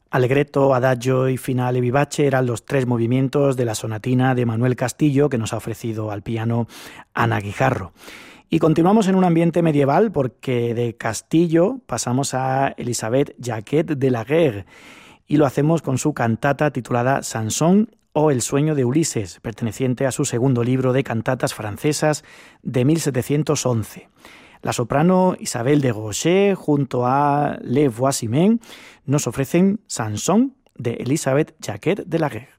Allegretto, adagio y finale vivace eran los 3 movimientos de la sonatina de Manuel Castillo que nos ha ofrecido al piano Ana Guijarro. Y continuamos en un ambiente medieval porque de Castillo pasamos a Elisabeth Jacquet de la Guerre y lo hacemos con su cantata titulada Sansón o El sueño de Ulises, perteneciente a su segundo libro de cantatas francesas de 1711. La soprano Isabelle de Rocher junto a Le Voisimène nos ofrecen Sansón de Elisabeth Jacquet de la Guerre.